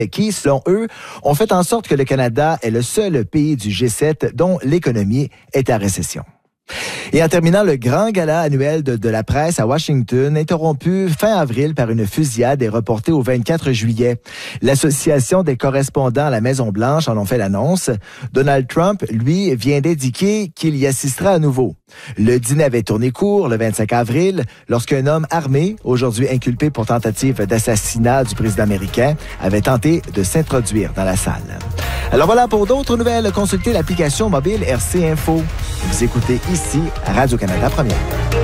qui, selon eux, ont fait en sorte que le Canada est le seul pays du G7 dont l'économie est à récession. Et en terminant, le grand gala annuel de la presse à Washington, interrompu fin avril par une fusillade, est reporté au 24 juillet. L'Association des correspondants à la Maison-Blanche en ont fait l'annonce. Donald Trump, lui, vient d'indiquer qu'il y assistera à nouveau. Le dîner avait tourné court le 25 avril lorsqu'un homme armé, aujourd'hui inculpé pour tentative d'assassinat du président américain, avait tenté de s'introduire dans la salle. Alors voilà, pour d'autres nouvelles, consultez l'application mobile RC Info. Vous écoutez ici Radio-Canada Première.